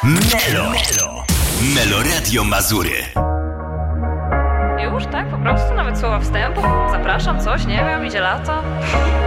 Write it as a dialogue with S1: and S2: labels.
S1: Melo Radio Mazury.
S2: Już tak po prostu? Nawet słowa wstępu? Zapraszam, coś, nie wiem, idzie lato.